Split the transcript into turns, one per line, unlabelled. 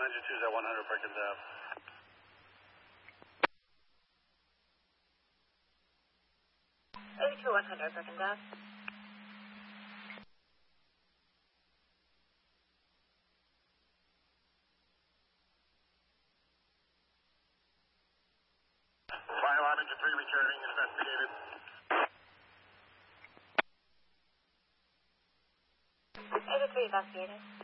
92's at 100 Perkins Ave.
82-100 Perkins Ave.
Fire alarm engine 3 returning, investigated.
83 investigated.